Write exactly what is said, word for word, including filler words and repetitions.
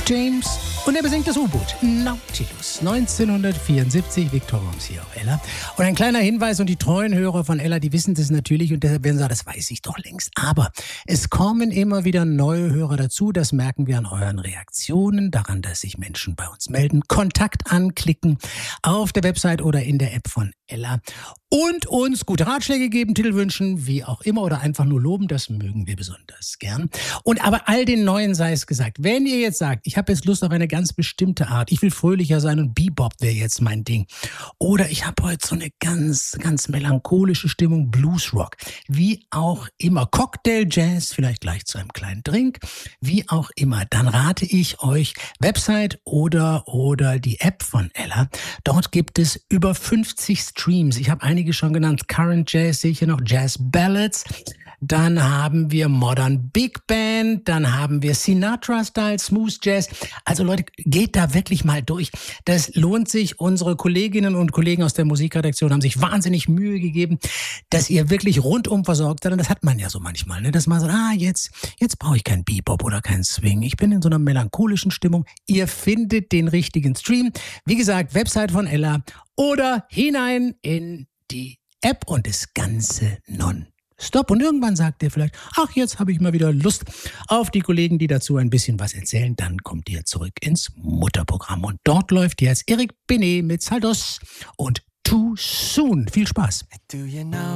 James und er besingt das U-Boot Nautilus. neunzehnhundertvierundsiebzig, Victor Worms hier auf Ella. Und ein kleiner Hinweis, und die treuen Hörer von Ella, die wissen das natürlich und deshalb werden sie sagen, das weiß ich doch längst. Aber es kommen immer wieder neue Hörer dazu, das merken wir an euren Reaktionen, daran, dass sich Menschen bei uns melden, Kontakt anklicken auf der Website oder in der App von Ella und uns gute Ratschläge geben, Titel wünschen, wie auch immer, oder einfach nur loben, das mögen wir besonders gern. Und aber all den Neuen sei es gesagt, wenn ihr jetzt sagt, ich habe jetzt Lust auf eine ganz bestimmte Art, ich will fröhlicher sein und Bebop wäre jetzt mein Ding, oder ich habe heute so eine ganz, ganz melancholische Stimmung, Bluesrock, wie auch immer, Cocktail Jazz, vielleicht gleich zu einem kleinen Drink, wie auch immer, dann rate ich euch Website oder, oder die App von Ella. Dort gibt es über fünfzig Streams. Ich habe einige schon genannt. Current Jazz sehe ich hier noch, Jazz Ballads. Dann haben wir Modern Big Band, dann haben wir Sinatra-Style, Smooth Jazz. Also Leute, geht da wirklich mal durch. Das lohnt sich. Unsere Kolleginnen und Kollegen aus der Musikredaktion haben sich wahnsinnig Mühe gegeben, dass ihr wirklich rundum versorgt seid. Und das hat man ja so manchmal, ne? Dass man sagt, ah, jetzt, jetzt brauche ich keinen Bebop oder keinen Swing. Ich bin in so einer melancholischen Stimmung. Ihr findet den richtigen Stream. Wie gesagt, Website von Ella oder hinein in die App und das Ganze non Stopp. Und irgendwann sagt ihr vielleicht, ach, jetzt habe ich mal wieder Lust auf die Kollegen, die dazu ein bisschen was erzählen. Dann kommt ihr zurück ins Mutterprogramm. Und dort läuft jetzt Eric Benet mit Saldos und Too Soon. Viel Spaß.